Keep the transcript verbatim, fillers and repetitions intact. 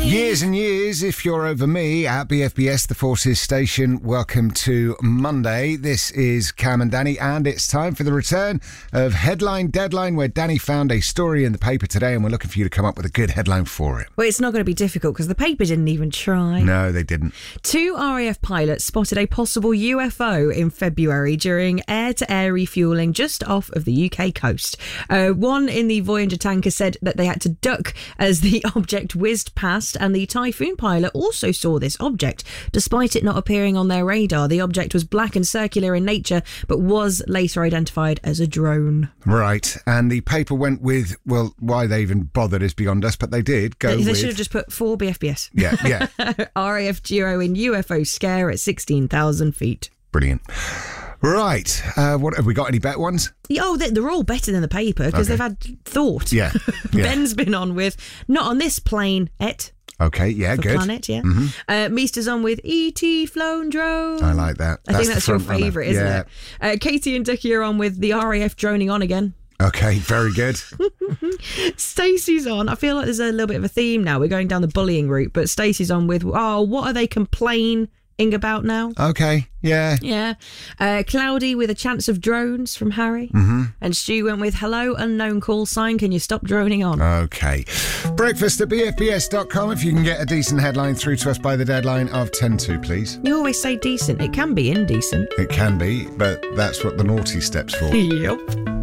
Years and years, if you're over me, at B F B S, the Forces Station. Welcome to Monday. This is Cam and Danny, and it's time for the return of Headline Deadline, where Danny found a story in the paper today, and we're looking for you to come up with a good headline for it. Well, it's not going to be difficult because the paper didn't even try. No, they didn't. Two R A F pilots spotted a possible U F O in February during air-to-air refuelling just off of the U K coast. Uh, one in the Voyager tanker said that they had to duck as the object whizzed past, and the Typhoon pilot also saw this object. Despite it not appearing on their radar, the object was black and circular in nature, but was later identified as a drone. Right, and the paper went with, well, why they even bothered is beyond us, but they did go They, they with... should have just put four B F B S. Yeah, yeah. R A F duo in U F O scare at sixteen thousand feet. Brilliant. Right, uh, what have we got? Any better ones? Oh, they're all better than the paper because Okay. they've had thought. Yeah, yeah. Ben's been on with not on this plane, et. Okay, yeah, For good. Planet, yeah. Mm-hmm. Uh, Meester's on with E T flown drone. I like that. I think that's the your front runner. favourite, isn't Yeah. it? Uh, Katie and Dickie are on with the R A F droning on again. Okay, very good. Stacey's on. I feel like there's a little bit of a theme now. We're going down the bullying route, but Stacey's on with, oh, what are they complaining about now? Okay, yeah. Yeah. Uh, Cloudy with a chance of drones from Harry. Mm-hmm. And Stu went with, hello, unknown call sign. Can you stop droning on? Okay. Breakfast at B F B S dot com if you can get a decent headline through to us by the deadline of ten to, please. You always say decent. It can be indecent. It can be, but that's what the naughty step's for. Yep.